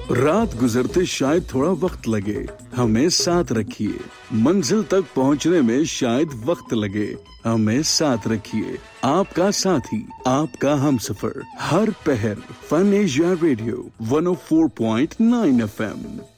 रात गुजरते शायद थोड़ा वक्त लगे, हमें साथ रखिए। मंजिल तक पहुंचने में शायद वक्त लगे, हमें साथ रखिए। आपका साथी, आपका हमसफर, हर पहर फन एशिया रेडियो 104.9 FM।